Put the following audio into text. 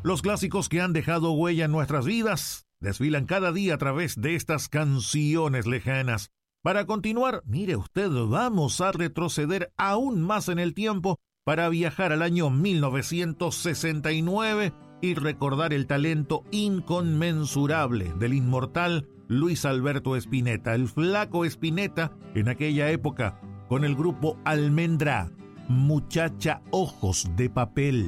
Los clásicos que han dejado huella en nuestras vidas desfilan cada día a través de estas canciones lejanas. Para continuar, mire usted, vamos a retroceder aún más en el tiempo para viajar al año 1969 y recordar el talento inconmensurable del inmortal Luis Alberto Spinetta, el Flaco Spinetta, en aquella época con el grupo Almendra, Muchacha Ojos de Papel.